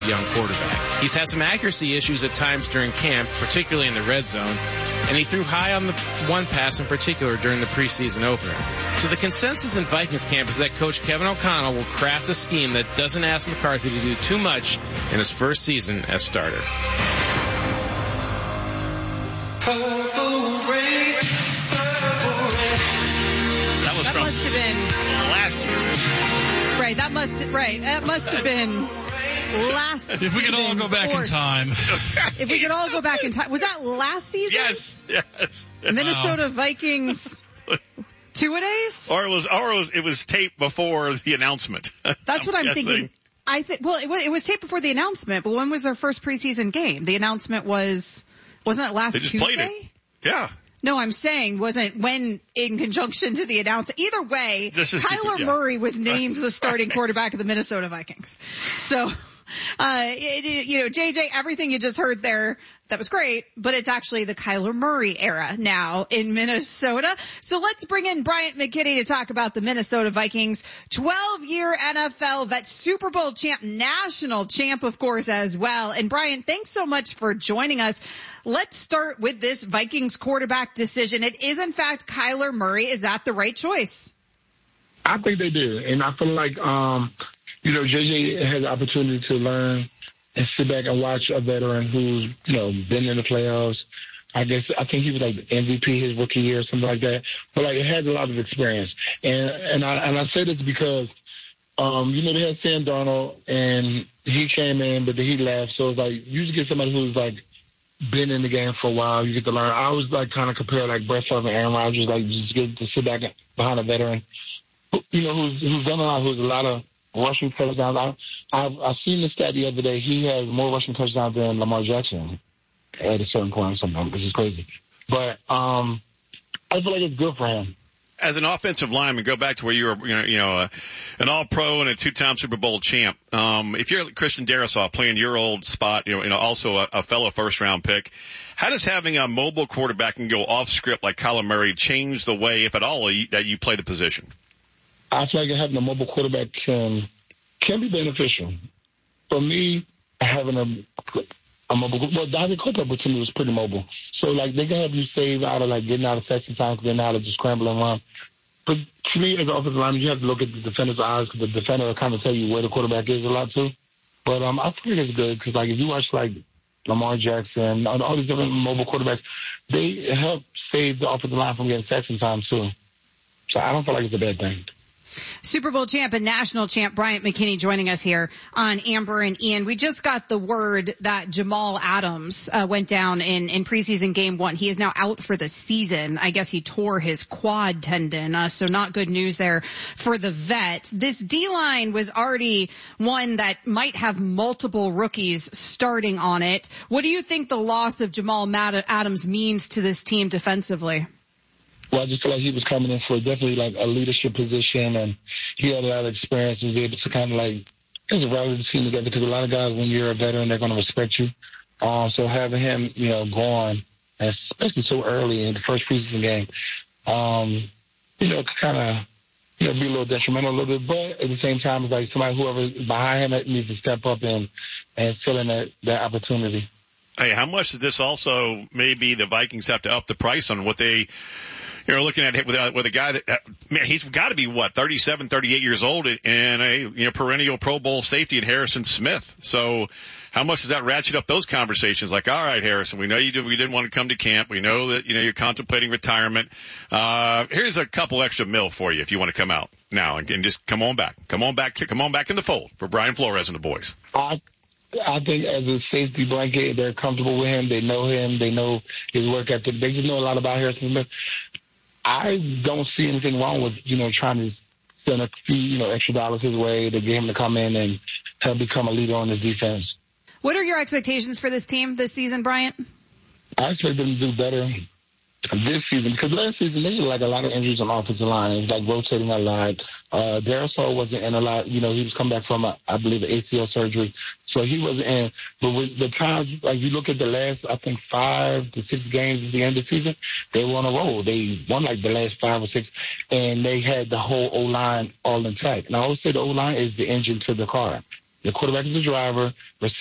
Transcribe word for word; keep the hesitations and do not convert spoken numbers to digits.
young quarterback. He's had some accuracy issues at times during camp, particularly in the red zone, and he threw high on the one pass in particular during the preseason opener. So the consensus in Vikings camp is that Coach Kevin O'Connell will craft a scheme that doesn't ask McCarthy to do too much in his first season as starter. That was that from must have been last year. right. That must right. That must have been last. If we could all go back in time. If we could all go back in time, was that last season? Yes, yes. Minnesota wow. Vikings. Two a days? Or it was, or it was, it was taped before the announcement. That's what I'm, I'm thinking. I think. Well, it was, it was taped before the announcement. But when was their first preseason game? The announcement was wasn't it last they just Tuesday? Played it. Yeah. No, I'm saying wasn't when in conjunction to the announcement. Either way, Kyler yeah. Murray was named the starting quarterback of the Minnesota Vikings. So, uh, it, it, you know, J J, everything you just heard there, that was great, but it's actually the Kyler Murray era now in Minnesota. So let's bring in Bryant McKinnie to talk about the Minnesota Vikings. twelve-year N F L vet, Super Bowl champ, national champ, of course, as well. And Bryant, thanks so much for joining us. Let's start with this Vikings quarterback decision. It is, in fact, Kyler Murray. Is that the right choice? I think they did. And I feel like, um, you know, J J has the opportunity to learn and sit back and watch a veteran who's, you know, been in the playoffs. I guess, I think he was like M V P his rookie year or something like that. But like, it has a lot of experience. And, and I, and I say this because, um, you know, they had Sam Darnold and he came in, but then he left. So it's like, you just get somebody who's like been in the game for a while. You get to learn. I always like kind of compare like Brett Favre and Aaron Rodgers, like just get to sit back behind a veteran, you know, who's, who's done a lot, who's a lot of rushing touchdowns. I, I've, I've seen the stat the other day. He has more rushing touchdowns than Lamar Jackson at a certain point, something, which is crazy. But um, I feel like it's good for him. As an offensive lineman, go back to where you were, you know, you know, uh, an All-Pro and a two-time Super Bowl champ. Um, if you're Christian Darrisaw playing your old spot, you know, you know, also a, a fellow first-round pick, how does having a mobile quarterback and go off script like Kyler Murray change the way, if at all, that you play the position? I feel like having a mobile quarterback can can be beneficial. For me, having a a mobile, well, David Culpepper to me was pretty mobile. So like they can have you save out of like getting out of section times, getting out of just scrambling around. But to me, as an offensive lineman, you have to look at the defender's eyes because the defender will kind of tell you where the quarterback is a lot too. But um, I think it's good because like if you watch like Lamar Jackson, all these different mobile quarterbacks, they help save the offensive line from getting section time too. So I don't feel like it's a bad thing. Super Bowl champ and national champ Bryant McKinnie joining us here on Amber and Ian. We just got the word that Jamal Adams uh, went down in, in preseason game one. He is now out for the season. I guess he tore his quad tendon, uh, so not good news there for the vet. This D-line was already one that might have multiple rookies starting on it. What do you think the loss of Jamal Adams means to this team defensively? Well, I just feel like he was coming in for definitely like a leadership position, and he had a lot of experience and was able to kind of like just rally the team together because a lot of guys, when you're a veteran, they're going to respect you. Um, so having him, you know, going, especially so early in the first preseason game, um, you know, kind of, you know, be a little detrimental a little bit, but at the same time, it's like somebody, whoever is behind him needs to step up and, and fill in that, that opportunity. Hey, how much does this also maybe the Vikings have to up the price on what they, you know, looking at it with a, with a guy that, uh, man, he's got to be what, thirty-seven, thirty-eight years old and a, you know, perennial Pro Bowl safety in Harrison Smith. So how much does that ratchet up those conversations? Like, all right, Harrison, we know you did, we didn't want to come to camp. We know that, you know, you're contemplating retirement. Uh, here's a couple extra mil for you if you want to come out now and, and just come on back. Come on back, come on back in the fold for Brian Flores and the boys. I, I think as a safety blanket, they're comfortable with him. They know him. They know his work ethic. They just know a lot about Harrison Smith. I don't see anything wrong with, you know, trying to send a few, you know, extra dollars his way to get him to come in and help become a leader on his defense. What are your expectations for this team this season, Bryant? I expect them to do better this season because last season they had like a lot of injuries on the offensive line. It was like rotating a lot. Uh, Darrisaw wasn't in a lot. You know, he was coming back from, a, I believe, an A C L surgery. So he wasn't in. But with the times, like you look at the last, I think, five to six games at the end of the season, they were on a roll. They won like the last five or six, and they had the whole O-line all intact. And I always say the O-line is the engine to the car. The quarterback is the driver.